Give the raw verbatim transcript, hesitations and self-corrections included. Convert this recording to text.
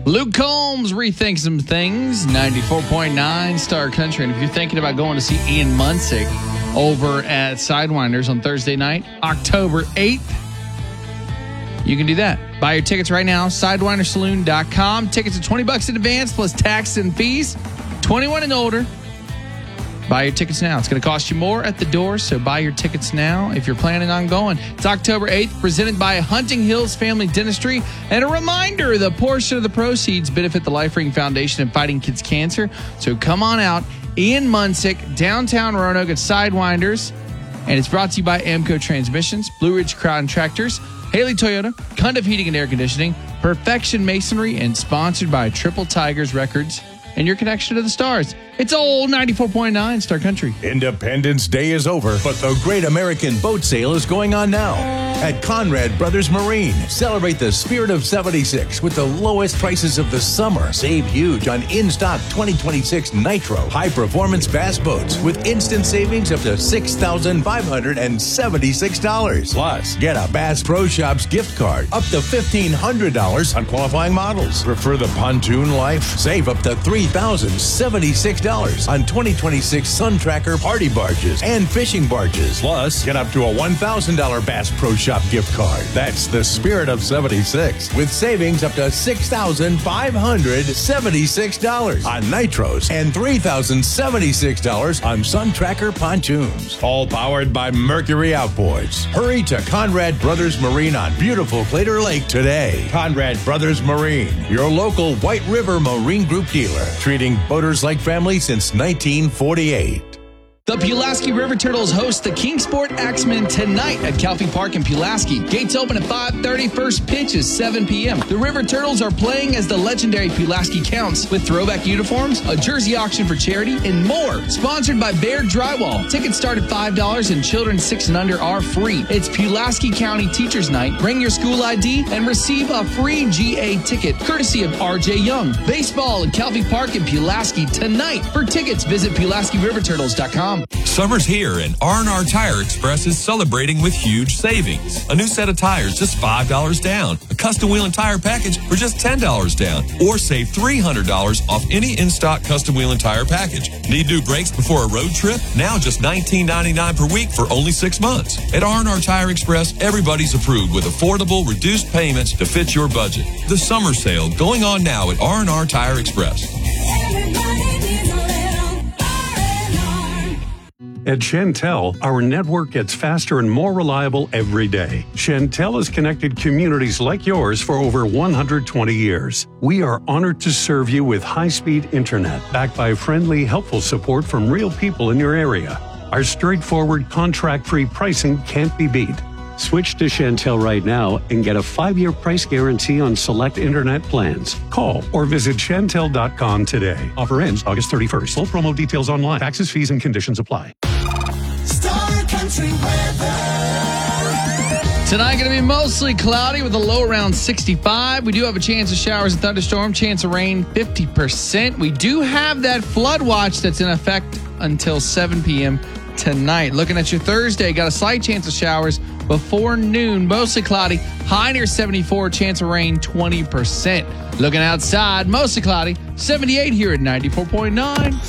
Luke Combs rethinks some things. ninety-four point nine Star Country. And if you're thinking about going to see Ian Munsick over at Sidewinders on Thursday night, October eighth, you can do that. Buy your tickets right now, sidewinder saloon dot com. Tickets are twenty bucks in advance plus tax and fees. twenty-one and older. Buy your tickets now. It's going to cost you more at the door, so buy your tickets now if you're planning on going. It's October eighth, presented by Hunting Hills Family Dentistry. And a reminder, the portion of the proceeds benefit the Life Ring Foundation and Fighting Kids Cancer. So come on out. Ian Munsick, downtown Roanoke at Sidewinders. And it's brought to you by Amco Transmissions, Blue Ridge Contractors, Haley Toyota, Cundiff Heating and Air Conditioning, Perfection Masonry, and sponsored by Triple Tigers Records and your connection to the stars. It's old ninety-four point nine Star Country. Independence Day is over, but the Great American Boat Sale is going on now at Conrad Brothers Marine. Celebrate the spirit of seventy-six with the lowest prices of the summer. Save huge on in-stock twenty twenty-six Nitro high-performance bass boats with instant savings up to six thousand five hundred seventy-six dollars. Plus, get a Bass Pro Shops gift card up to fifteen hundred dollars on qualifying models. Prefer the pontoon life? Save up to three thousand seventy-six dollars on twenty twenty-six Sun Tracker party barges and fishing barges. Plus, get up to a one thousand dollars Bass Pro Shop gift card. That's the spirit of seventy-six, with savings up to six thousand five hundred seventy-six dollars on Nitros and three thousand seventy-six dollars on Sun Tracker pontoons. All powered by Mercury Outboards. Hurry to Conrad Brothers Marine on beautiful Claytor Lake today. Conrad Brothers Marine, your local White River Marine Group dealer, treating boaters like family since nineteen forty-eight. The Pulaski River Turtles host the Kingsport Axemen tonight at Calfee Park in Pulaski. Gates open at five thirty. First pitch is seven p.m. The River Turtles are playing as the legendary Pulaski Counts with throwback uniforms, a jersey auction for charity, and more. Sponsored by Baird Drywall. Tickets start at five dollars and children six and under are free. It's Pulaski County Teachers Night. Bring your school I D and receive a free G A ticket courtesy of R J Young. Baseball at Calfee Park in Pulaski tonight. For tickets, visit Pulaski River Turtles dot com. Summer's here, and R and R Tire Express is celebrating with huge savings. A new set of tires, just five dollars down. A custom wheel and tire package for just ten dollars down. Or save three hundred dollars off any in-stock custom wheel and tire package. Need new brakes before a road trip? Now just nineteen ninety-nine per week for only six months. At R and R Tire Express, everybody's approved with affordable, reduced payments to fit your budget. The summer sale going on now at R and R Tire Express. At Chantel, our network gets faster and more reliable every day. Chantel has connected communities like yours for over one hundred twenty years. We are honored to serve you with high-speed internet, backed by friendly, helpful support from real people in your area. Our straightforward, contract-free pricing can't be beat. Switch to Chantel right now and get a five-year price guarantee on select internet plans. Call or visit chantel dot com today. Offer ends August thirty-first. Full promo details online. Taxes, fees, and conditions apply. Star Country weather. Tonight going to be mostly cloudy with a low around sixty-five. We do have a chance of showers and thunderstorm. Chance of rain fifty percent. We do have that flood watch that's in effect until seven p.m. tonight. Looking at your Thursday, got a slight chance of showers before noon. Mostly cloudy. High near seventy-four. Chance of rain twenty percent. Looking outside, mostly cloudy. seventy-eight here at ninety-four point nine.